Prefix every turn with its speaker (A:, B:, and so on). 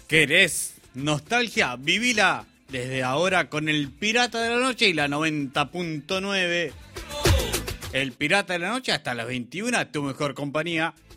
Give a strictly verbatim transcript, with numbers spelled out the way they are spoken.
A: ¿Querés nostalgia? Vivila desde ahora con el Pirata de la Noche y la noventa punto nueve. El Pirata de la Noche hasta las veintiuna, tu mejor compañía.